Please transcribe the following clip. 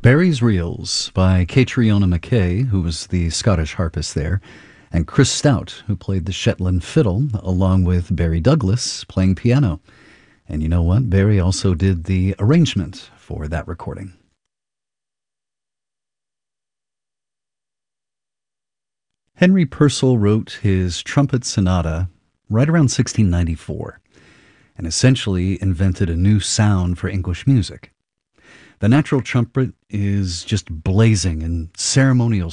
Barry's Reels by Catriona McKay, who was the Scottish harpist there, and Chris Stout, who played the Shetland fiddle, along with Barry Douglas playing piano. And you know what? Barry also did the arrangement for that recording. Henry Purcell wrote his trumpet sonata right around 1694 and essentially invented a new sound for English music. The natural trumpet is just blazing and ceremonial